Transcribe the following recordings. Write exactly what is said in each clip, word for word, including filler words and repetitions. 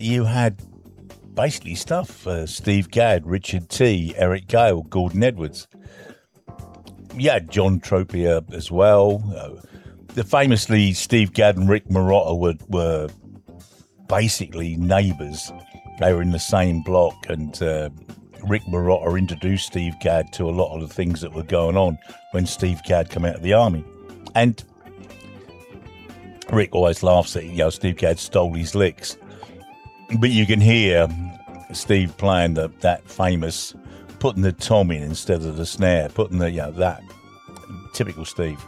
you had basically stuff, uh, Steve Gadd, Richard T, Eric Gale, Gordon Edwards. You had John Tropea as well. Uh, the famously, Steve Gadd and Rick Marotta were, were basically neighbours. They were in the same block, and uh, Rick Marotta introduced Steve Gadd to a lot of the things that were going on when Steve Gadd came out of the army. And Rick always laughs at, you know, Steve Gadd stole his licks. But you can hear Steve playing the, that famous, putting the tom in instead of the snare, putting the, you know, that typical Steve.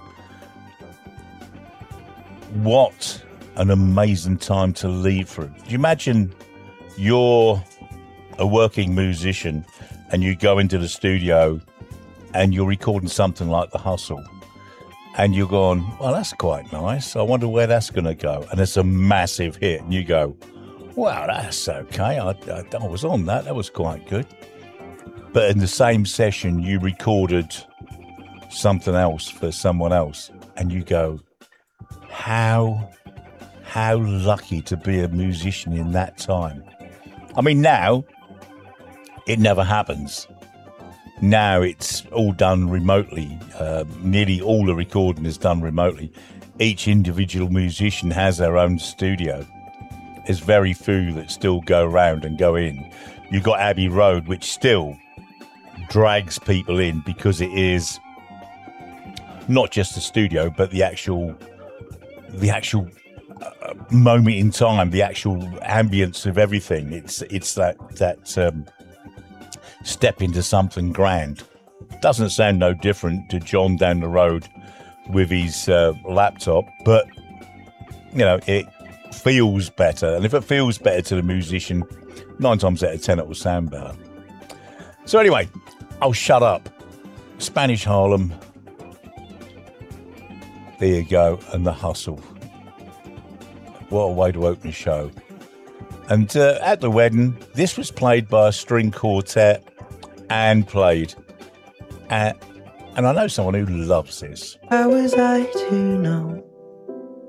What an amazing time to leave for it. Do you imagine you're a working musician and you go into the studio and you're recording something like The Hustle, and you're going, well, that's quite nice. I wonder where that's going to go. And it's a massive hit. And you go, wow, that's okay. I, I, I was on that. That was quite good. But in the same session, you recorded something else for someone else. And you go, how, how lucky to be a musician in that time. I mean, now, it never happens. Now it's all done remotely. Uh, nearly all the recording is done remotely. Each individual musician has their own studio. There's very few that still go around and go in. You've got Abbey Road, which still drags people in because it is not just the studio, but the actual, the actual uh, moment in time, the actual ambience of everything. It's it's that that. Um, step into something grand. Doesn't sound no different to John down the road with his uh, laptop, but you know, it feels better. And if it feels better to the musician, nine times out of ten it will sound better. So anyway, I'll shut up. Spanish Harlem. There you go. And The Hustle. What a way to open a show. And uh, at the wedding, this was played by a string quartet and played. Uh, and I know someone who loves this. How was I to know